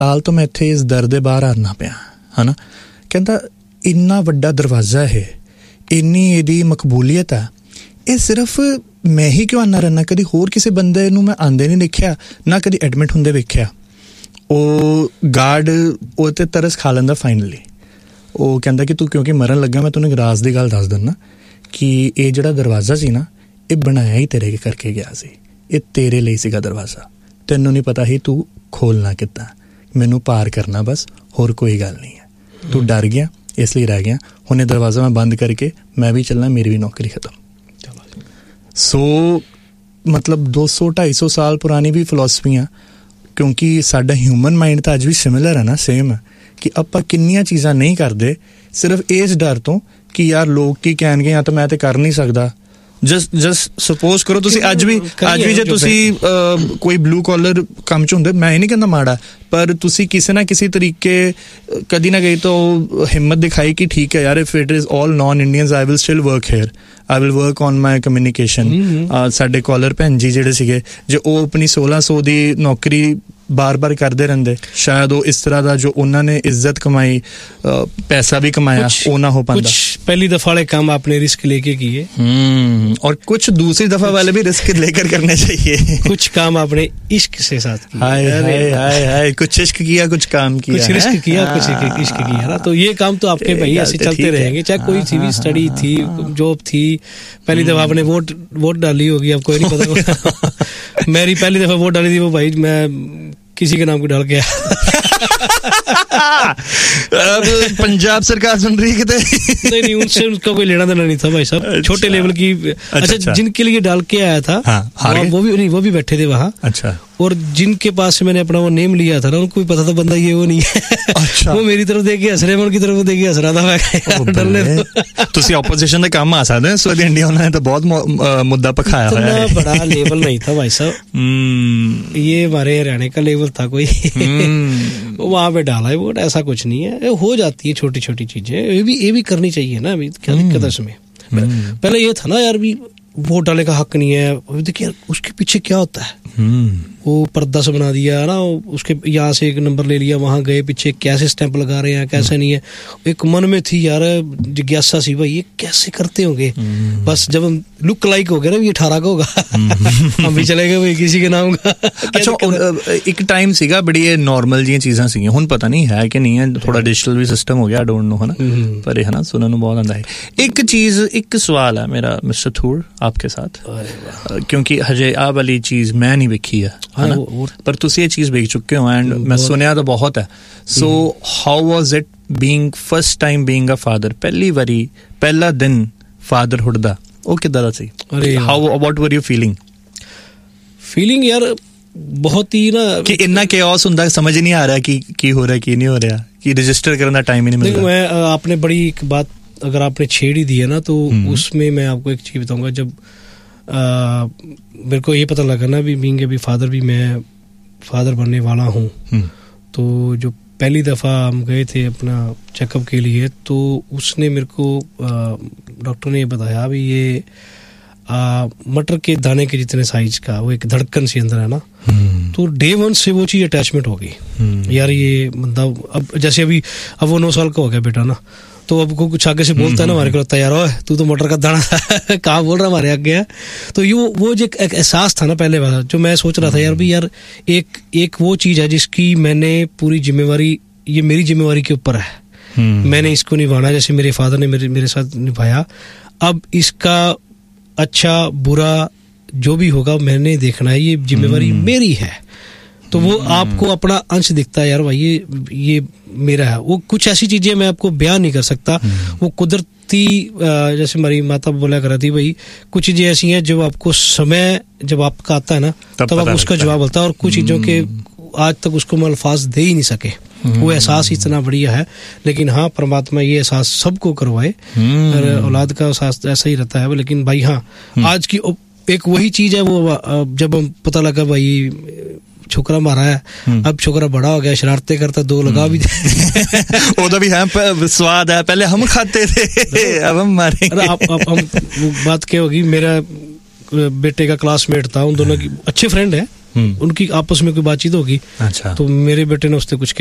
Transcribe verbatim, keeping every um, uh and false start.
ਸਾਲ ਤੋਂ ਮੈਂ ਇੱਥੇ ਇਸ ਦਰ ਦੇ ਬਾਹਰ ਆਉਣਾ ਪਿਆ ਹੈ ਨਾ। ਕਹਿੰਦਾ ਇੰਨਾ ਵੱਡਾ ਦਰਵਾਜ਼ਾ ਹੈ, ਇੰਨੀ ਇਹਦੀ ਮਕਬੂਲੀਅਤ ਹੈ, ਇਹ ਸਿਰਫ ਮੈਂ ਹੀ ਕਿਉਂ ਆਉਂਦਾ ਰਹਿੰਦਾ, ਕਦੀ ਹੋਰ ਕਿਸੇ ਬੰਦੇ ਨੂੰ ਮੈਂ ਆਉਂਦੇ ਨਹੀਂ ਦੇਖਿਆ, ਨਾ ਕਦੀ ਐਡਮਿਟ ਹੁੰਦੇ ਵੇਖਿਆ। ਉਹ ਗਾਰਡ ਉਹ 'ਤੇ ਤਰਸ ਖਾ ਲੈਂਦਾ ਫਾਈਨਲੀ। ਉਹ ਕਹਿੰਦਾ ਕਿ ਤੂੰ ਕਿਉਂਕਿ ਮਰਨ ਲੱਗਾ, ਮੈਂ ਤੈਨੂੰ ਇੱਕ ਰਾਜ਼ ਦੀ ਗੱਲ ਦੱਸ ਦਿੰਦਾ ਕਿ ਇਹ ਜਿਹੜਾ ਦਰਵਾਜ਼ਾ ਸੀ ਨਾ, ਇਹ ਬਣਾਇਆ ਹੀ ਤੇਰੇ ਕਰਕੇ ਗਿਆ ਸੀ, ਇਹ ਤੇਰੇ ਲਈ ਸੀਗਾ ਦਰਵਾਜ਼ਾ, ਤੈਨੂੰ ਨਹੀਂ ਪਤਾ ਸੀ ਤੂੰ ਖੋਲ੍ਹਣਾ ਕਿੱਦਾਂ, ਮੈਨੂੰ ਪਾਰ ਕਰਨਾ ਬਸ, ਹੋਰ ਕੋਈ ਗੱਲ ਨਹੀਂ ਹੈ। ਤੂੰ ਡਰ ਗਿਆ ਇਸ ਲਈ ਰਹਿ ਗਿਆ, ਹੁਣ ਇਹ ਦਰਵਾਜ਼ਾ ਮੈਂ ਬੰਦ ਕਰਕੇ ਮੈਂ ਵੀ ਚੱਲਣਾ, ਮੇਰੀ ਵੀ ਨੌਕਰੀ ਖਤਮ। ਸੋ ਮਤਲਬ ਦੋ ਸੌ ਢਾਈ ਸੌ ਸਾਲ ਪੁਰਾਣੀ ਵੀ ਫਿਲੋਸਫੀਆਂ, ਕਿਉਂਕਿ ਸਾਡਾ ਹਿਊਮਨ ਮਾਈਂਡ ਤਾਂ ਅੱਜ ਵੀ ਸਿਮਿਲਰ ਹੈ ਨਾ, ਸੇਮ ਹੈ ਕਿ ਆਪਾਂ ਕਿੰਨੀਆਂ ਚੀਜ਼ਾਂ ਨਹੀਂ ਕਰਦੇ ਸਿਰਫ ਇਸ ਡਰ ਤੋਂ ਕਿ ਯਾਰ ਲੋਕ ਕੀ ਕਹਿਣਗੇ, ਜਾਂ ਤਾਂ ਮੈਂ ਤਾਂ ਕਰ ਨਹੀਂ ਸਕਦਾ। ਜਸਟ ਜਸਟ ਸਪੋਜ਼ ਕਰੋ ਤੁਸੀਂ ਅੱਜ ਵੀ ਅੱਜ ਵੀ ਜੇ ਤੁਸੀਂ ਕੋਈ ਬਲੂ ਕਾਲਰ ਕੰਮ 'ਚ ਹੁੰਦੇ, ਮੈਂ ਇਹ ਨਹੀਂ ਕਹਿੰਦਾ ਮਾੜਾ, ਪਰ ਤੁਸੀਂ ਕਿਸੇ ਨਾ ਕਿਸੇ ਤਰੀਕੇ ਕਦੀ ਨਾ ਕਦੀ ਤਾਂ ਹਿੰਮਤ ਦਿਖਾਈ ਕਿ ਠੀਕ ਹੈ ਯਾਰ, if it is all ਨॉन Indians I will still work hair, I will work on my communication. ਸਾਡੇ ਕਾਲਰ ਭੈਣ ਜੀ ਜਿਹੜੇ ਸੀਗੇ, ਜੇ ਉਹ ਆਪਣੀ ਸੋਲਾਂ ਸੌ ਦੀ ਨੌਕਰੀ ਬਾਰ ਬਾਰ ਕਰਦੇ ਰਹਿੰਦੇ, ਸ਼ਾਇਦ ਉਹ ਇਸ ਤਰ੍ਹਾਂ ਦਾ ਜੋ ਉਹਨਾਂ ਨੇ ਇੱਜ਼ਤ ਕਮਾਈ, पैसा भी कमाया, वो ना हो पाता। कुछ पहली दफा वाले काम आपने रिस्क लेके किए, हम्म और कुछ दूसरी दफा वाले भी रिस्क लेकर करने चाहिए। कुछ काम आपने इश्क से साथ किया। हाय हाय हाय हाय, कुछ इश्क किया, कुछ काम किया, कुछ रिस्क किया, कुछ इश्क किया ना। तो ये काम तो आपके भाई ऐसे चलते रहेंगे, चाहे कोई सी भी स्टडी थी, जॉब थी। पहली दफा आपने वोट वोट डाली होगी, आपको नहीं पता। मेरी पहली दफा वोट डाली थी, वो भाई मैं किसी के नाम को डाल के अब पंजाब सरकार सुन रही है, नहीं नहीं उनसे उसका कोई लेना देना नहीं था भाई साहब। अच्छा, छोटे लेवल की अच्छा, अच्छा, अच्छा जिनके लिए डाल के आया था, हाँ, वो भी नहीं, वो भी बैठे थे वहाँ। अच्छा, और जिनके पास से मैंने अपना वो नेम लिया था ना, उनको भी पता था बंदा ये वो नहीं है। अच्छा, वो मेरी तरफ देख के हंस रहे, मैं उनकी तरफ देख के हंस रहा था। मैं डरने दो, ਤੁਸੀਂ ਆਪੋਜੀਸ਼ਨ ਦੇ ਕੰਮ ਆ ਸਕਦੇ ਹੋ। ਇਸ ਵੇਲੇ ਇੰਡੀਆ ਉਹਨਾਂ ਨੇ ਤਾਂ ਬਹੁਤ ਮੁੱਦਾ ਪਖਾਇਆ ਹੋਇਆ है। बड़ा लेवल नहीं था भाई साहब, ये हमारे हरियाणा का लेवल था कोई। वहाँ पे डाला है वोट, ऐसा कुछ नहीं है, हो जाती है छोटी छोटी चीजें, ये भी ये भी करनी चाहिए ना। अभी क्या दिक्कत है इसमें? पहले ये था ना यार, भी वोट डालने का हक नहीं है। देखिए यार उसके पीछे क्या होता है, वो पर्दा से बना दिया ना, उसके यहाँ से एक नंबर ले लिया, वहाँ गए पीछे कैसे स्टैंप लगा रहे हैं, कैसे नहीं है। एक मन में थी यार जिज्ञासा सी, भाई ये कैसे करते होंगे। बस जब हम लुक लाइक हो गया ना, ये अठारह का होगा, हम भी चले गए भाई किसी के नाम का। अच्छा, एक टाइम सीगा बड़ी ये नॉर्मल जी चीज़ां सी, हुण पता नहीं है कि नहीं है, थोड़ा डिजिटल भी सिस्टम हो गया, आई डोंट नो है ना, पर है ना सुनने बहुत आंदा है। एक चीज़, एक सवाल है मेरा मिस्टर थूर आपके साथ, क्योंकि हजे आ वाली चीज़ मैं नहीं वेखी है, है ना, पर तुसी ये चीज़ वेख चुके हो एंड मैं सुनिया तो बहुत है। So how was it being first time being a father, पहली बारी पहला दिन फादरहुड दा, वो किदां दा सी? How what were you feeling? Feeling यार बहुत ही ना कि इतना केओस हुंदा, समझ नहीं आ रहा कि की हो रहा है की नहीं हो रहा, कि रजिस्टर करने का टाइम ही नहीं मिल रहा। मैं आपने बड़ी एक बात अगर आपने छेड़ ही दी है ना, तो उसमें मैं आपको एक चीज़ बताऊंगा। जब आ, मेरे को ये पता लगा ना भी बीइंग अभी फादर भी मैं फादर बनने वाला हूँ, तो जो पहली दफ़ा हम गए थे अपना चेकअप के लिए, तो उसने मेरे को डॉक्टर ने बताया भी ये आ, मटर के दाने के जितने साइज का वो एक धड़कन सी अंदर है ना, तो डे वन से वो चीज़ अटैचमेंट हो गई यार। ये बंदा अब जैसे अभी अब वो नौ साल का हो गया बेटा ना, तो अब को कुछ आगे से बोलता है ना हमारे को लगता है यार ओए तू तो मटर का दाना कहाँ बोल रहा हमारे आगे है। तो ये वो जो एक एहसास था ना पहले वाला, जो मैं सोच रहा था यार भी यार एक एक वो चीज़ है जिसकी मैंने पूरी जिम्मेवारी, ये मेरी जिम्मेवारी के ऊपर है, मैंने इसको निभाना जैसे मेरे फादर ने मेरे मेरे साथ निभाया। अब इसका अच्छा बुरा जो भी होगा मैंने देखना है, ये जिम्मेवारी मेरी है। तो वो आपको अपना अंश दिखता है यार भाई ये ये मेरा है। वो कुछ ऐसी चीजें मैं आपको बयान नहीं कर सकता, वो कुदरती, जैसे हमारी माता बोला कर रही थी भाई कुछ चीजें ऐसी हैं जो आपको समय जब आपका आता है ना तब, तब आप उसका जवाब बोलता है, और कुछ चीजों के आज तक उसको हम अल्फाज दे ही नहीं सके। वो एहसास इतना बढ़िया है, लेकिन हाँ परमात्मा ये एहसास सबको करवाए, औलाद का एहसास ऐसा ही रहता है। लेकिन भाई हाँ आज की एक वही चीज है, वो जब हम पता लगा भाई छोकरा मारा है, अब छोकरा बड़ा हो गया, शरारतें करता, दो लगा भी ओदा भी है स्वाद है, पहले हम खाते थे अब हम मारेंगे। आप, आप, हम बात क्या होगी, मेरा बेटे का क्लासमेट था, उन दोनों की अच्छे फ्रेंड है, उनकी आपस में कोई बातचीत होगी, अच्छा, तो मेरे बेटे ने उसने कुछ